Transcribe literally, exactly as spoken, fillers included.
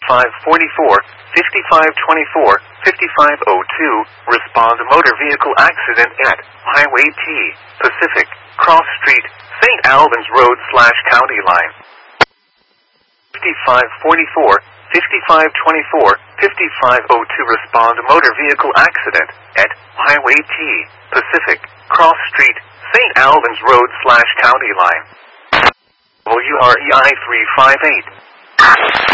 fifty-five forty-four, fifty-five twenty-four, fifty-five oh two, respond to motor vehicle accident at Highway T, Pacific, Cross Street, Saint Albans Road slash County Line. fifty-five forty-four, fifty-five twenty-four, fifty-five oh two, respond to motor vehicle accident at Highway T, Pacific, Cross Street, Saint Albans Road slash County Line. W R E I three five eight.